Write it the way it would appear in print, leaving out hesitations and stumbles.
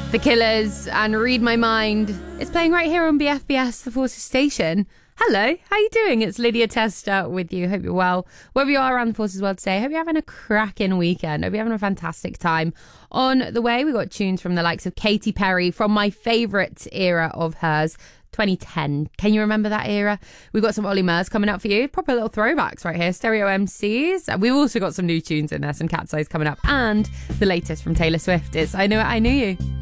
The Killers and Read My Mind. It's playing right here on BFBS, the Forces Station. Hello, how you doing? It's Lydia Tester with you. Hope you're well. Wherever you are around the Forces world today, hope you're having a cracking weekend. Hope you're having a fantastic time. On the way, we got tunes from the likes of Katy Perry, from my favourite era of hers, 2010. Can you remember that era? We've got some Ollie Murs coming up for you. Proper little throwbacks right here. Stereo MCs. We've also got some new tunes in there, some Cat's Eyes coming up, and the latest from Taylor Swift is I Knew It, I Knew You.